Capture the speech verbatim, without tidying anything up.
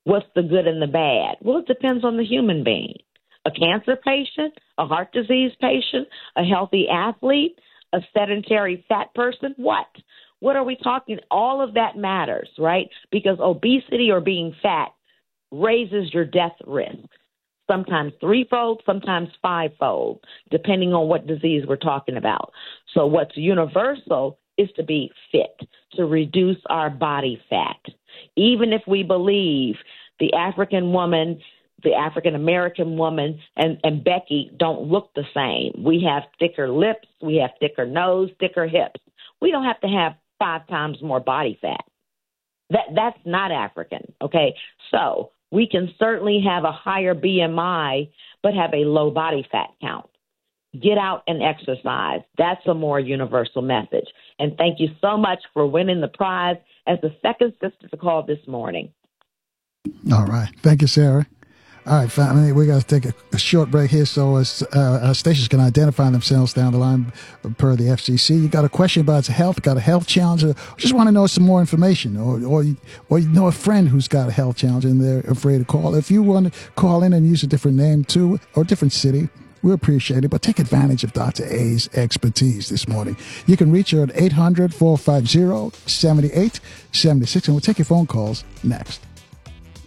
What's the good and the bad? Well, it depends on the human being. A cancer patient, a heart disease patient, a healthy athlete, a sedentary fat person, what? What are we talking? All of that matters, right? Because obesity or being fat raises your death risk, sometimes threefold, sometimes fivefold, depending on what disease we're talking about. So what's universal is to be fit, to reduce our body fat. Even if we believe the African woman, the African-American woman, and, and Becky don't look the same. We have thicker lips, we have thicker nose, thicker hips. We don't have to have five times more body fat. That That's not African, okay? So we can certainly have a higher B M I, but have a low body fat count. Get out and exercise. That's a more universal message. And thank you so much for winning the prize as the second sister to call this morning. All right. Thank you, Sarah. All right, family, we got to take a, a short break here so as uh, our stations can identify themselves down the line per the F C C. You got a question about health, got a health challenge, or just want to know some more information, or, or, or you know a friend who's got a health challenge and they're afraid to call. If you want to call in and use a different name too, or a different city, we appreciate it, but take advantage of Doctor A's expertise this morning. You can reach her at eight hundred, four five zero, seven eight seven six, and we'll take your phone calls next.